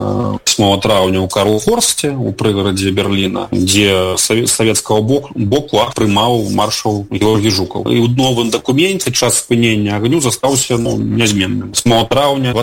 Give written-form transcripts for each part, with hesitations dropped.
8 траўня ў Карлхорсце, у прыгарадзе Берліна, дзе савецкага боку прымаў маршал Георгій Жукаў. І ў новым дакуменце час спынення агню застаўся нязменным. 8 траўня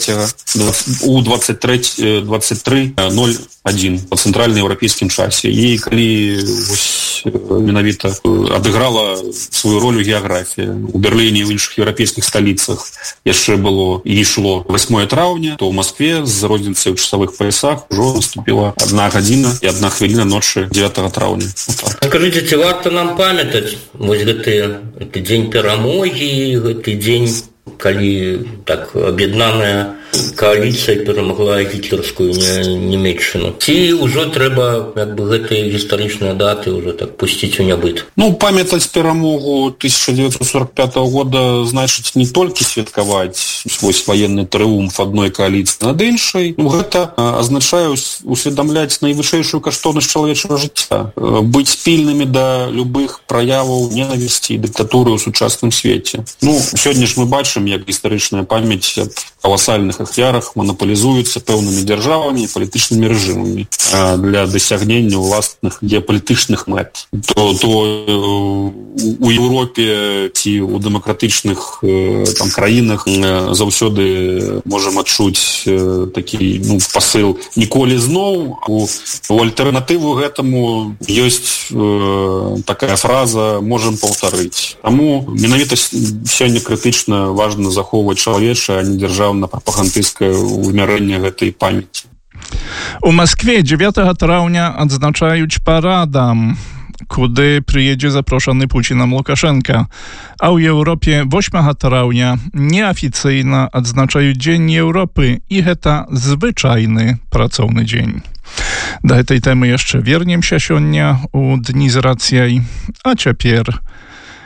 23:01 па цэнтральнаеўрапейскім часе. І калі менавіта адыграла сваю ролю геаграфія. У Берліне і ў іншых еўрапейскіх сталіцах яшчэ было і ішло 8 траўня, то ў Маскве з розніцай у часовых поясах ужо наступила 1 гадзіна і 1 хвіліна ночы 9 траўня. Скажыце, ці варта нам памятаць вось гэты дзень перамогі, гэты дзень, калі так аб'яднаная коаліцыя перамагла гітлерскую Нямецчыну? Ці ўжо трэба гэтыя гістарычныя даты ўжо так пусціць у нябыт? Памятаць перамогу 1945 года значыць не толькі святкаваць вось ваенны трыумф адной коаліцыі над іншай. Гэта азначае усведамляць найвышэйшую каштоўнасць чалавечага жыцця, быць пільнымі да любых праяваў ненавісці і дыктатуры ў сучасным свеце. Сёння ж мы бачым, як гістарычная памяць аб каласальных ахвярах манополізуюцца пэўнымі дзяржавамі і палітычнымі рэжымамі для дасягнення ўласных геапалітычных мэт. То у Еўропе ці ў дэмакратычных краінах заўсёды можам адчуць такі пасыл «ніколі зноў». У альтэрнатыву гэтаму ёсць такая фраза «можам паўтарыць». Таму менавіта сёння крытычна важна захоўваць чалавечае, а не дзяржаўна-прапагандысцкае вымярэнне гэтай памяці. У Маскве 9 траўня адзначаюць парадам, куды прыедзе запрошаны Пуцінам Лукашенка. А ў Еўропе 8 траўня неафіцыйна адзначаюць Дзень Еўропы, і гэта звычайны працоўны дзень. Да гэтай тэмы яшчэ вернемся сёння у дні з рацыяй. А цяпер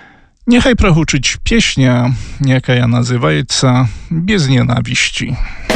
niechaj pragучыць песня, якая называецца «Без ненависти».